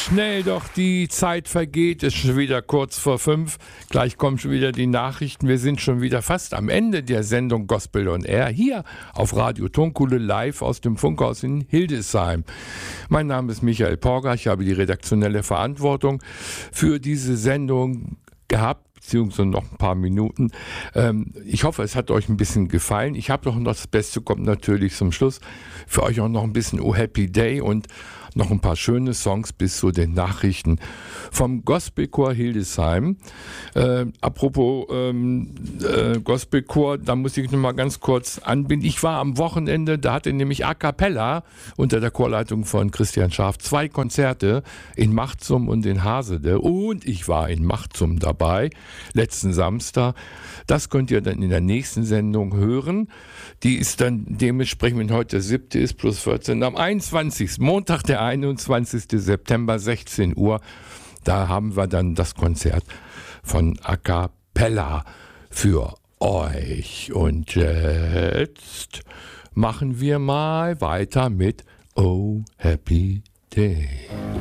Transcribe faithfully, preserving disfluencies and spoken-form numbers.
schnell doch die Zeit vergeht, ist schon wieder kurz vor fünf. Gleich kommen schon wieder die Nachrichten. Wir sind schon wieder fast am Ende der Sendung Gospel on Air hier auf Radio Tonkuhle live aus dem Funkhaus in Hildesheim. Mein Name ist Michael Porger. Ich habe die redaktionelle Verantwortung für diese Sendung gehabt, beziehungsweise noch ein paar Minuten. Ähm, ich hoffe, es hat euch ein bisschen gefallen. Ich habe doch noch das Beste, kommt natürlich zum Schluss. Für euch auch noch ein bisschen Oh Happy Day und noch ein paar schöne Songs bis zu den Nachrichten vom Gospelchor Hildesheim. Äh, apropos ähm, äh, Gospelchor, da muss ich noch mal ganz kurz anbinden. Ich war am Wochenende, da hatte nämlich A Cappella unter der Chorleitung von Christian Scharf zwei Konzerte in Machtsum und in Hasede. Und ich war in Machtsum dabei, letzten Samstag. Das könnt ihr dann in der nächsten Sendung hören. Die ist dann dementsprechend, wenn heute der siebte ist, plus vierzehn, am einundzwanzigsten Montag, der einundzwanzigsten September, sechzehn Uhr. Da haben wir dann das Konzert von A Cappella für euch. Und jetzt machen wir mal weiter mit Oh Happy Day.